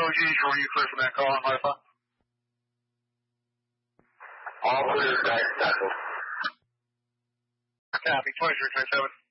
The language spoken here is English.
as usual, you clear from that call on Wi-Fi? All clear, back tackle. Copy, 2327.